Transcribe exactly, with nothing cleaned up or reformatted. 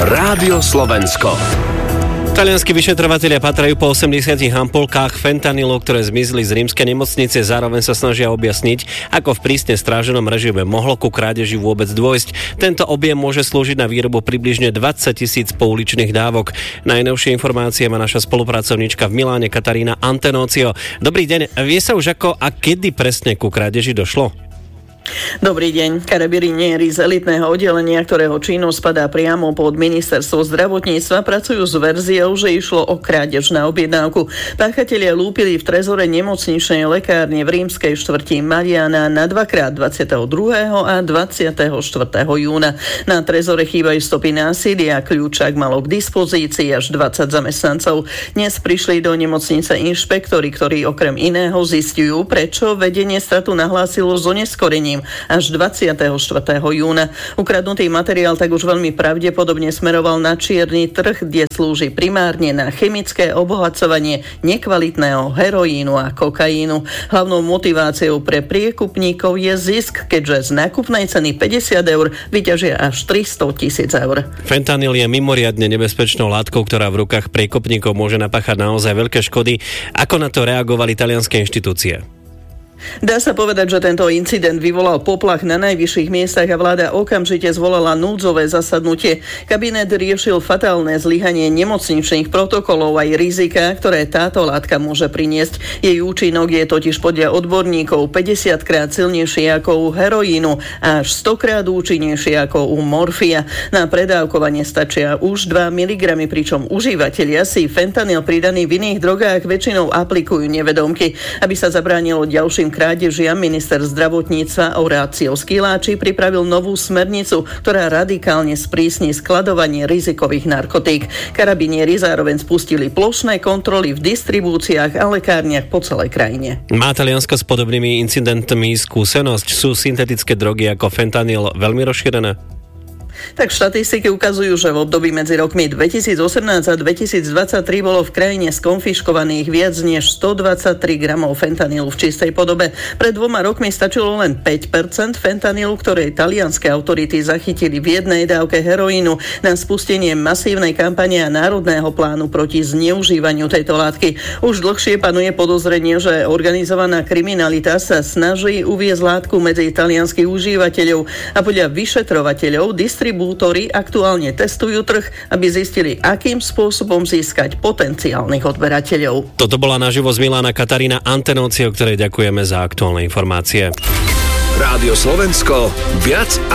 Rádio Slovensko. Talianski vyšetrovatelia patrajú po osemdesiatich ampulkách fentanylu, ktoré zmizli z rímskej nemocnice. Zároveň sa snažia objasniť, ako v prísne stráženom režime mohlo ku krádeži vôbec dôjsť. Tento objem môže slúžiť na výrobu približne dvadsať tisíc pouličných dávok. Najnovšie informácie má naša spolupracovníčka v Miláne Katarína Antenócio. Dobrý deň, vie sa už ako a kedy presne ku krádeži došlo? Dobrý deň. Karabinieri z elitného oddelenia, ktorého činnosť spadá priamo pod ministerstvo zdravotníctva, pracujú s verziou, že išlo o krádež na objednávku. Páchatelia lúpili v trezore nemocničnej lekárne v rímskej štvrti Mariana na dvakrát dvadsiateho druhého a dvadsiateho štvrtého júna. Na trezore chýbajú stopy násilia, kľúčak malo k dispozícii až dvadsať zamestnancov. Dnes prišli do nemocnice inšpektori, ktorí okrem iného zistujú, prečo vedenie stratu nahlásilo s oneskorením až dvadsiateho štvrtého júna. Ukradnutý materiál tak už veľmi pravdepodobne smeroval na čierny trh, kde slúži primárne na chemické obohacovanie nekvalitného heroínu a kokainu. Hlavnou motiváciou pre priekupníkov je zisk, keďže z nákupnej ceny päťdesiat eur vyťažia až tristo tisíc eur. Fentanyl je mimoriadne nebezpečnou látkou, ktorá v rukách priekupníkov môže napáchať naozaj veľké škody. Ako na to reagovali talianske inštitúcie? Dá sa povedať, že tento incident vyvolal poplach na najvyšších miestach a vláda okamžite zvolala núdzové zasadnutie. Kabinet riešil fatálne zlyhanie nemocničných protokolov aj rizika, ktoré táto látka môže priniesť. Jej účinok je totiž podľa odborníkov päťdesiatkrát silnejší ako u heroínu a až stokrát účinnejší ako u morfia. Na predávkovanie stačia už dva miligramy, pričom užívatelia si fentanyl pridaný v iných drogách väčšinou aplikujú nevedomky. Aby sa zabránilo ďalším krádežiam, minister zdravotníctva Orácio Schillaci pripravil novú smernicu, ktorá radikálne sprísni skladovanie rizikových narkotík. Karabinieri zároveň spustili plošné kontroly v distribúciách a lekárniach po celej krajine. Má Taliansko s podobnými incidentmi skúsenosť? Sú syntetické drogy ako fentanyl veľmi rozšírené? Tak štatistiky ukazujú, že v období medzi rokmi dvetisícosemnásť a dvetisícdvadsaťtri bolo v krajine skonfiškovaných viac než stodvadsaťtri gramov fentanylu v čistej podobe. Pred dvoma rokmi stačilo len päť percent fentanylu, ktoré talianske autority zachytili v jednej dávke heroínu. Na spustenie masívnej kampane a národného plánu proti zneužívaniu tejto látky už dlhšie panuje podozrenie, že organizovaná kriminalita sa snaží uviesť látku medzi talianskych užívateľov a podľa vyšetrovateľov distribútori aktuálne testujú trh, aby zistili, akým spôsobom získať potenciálnych odberateľov. Toto bola naživo z Milána Katarína Antenócio, ktorej ďakujeme za aktuálne informácie. Rádio Slovensko, viac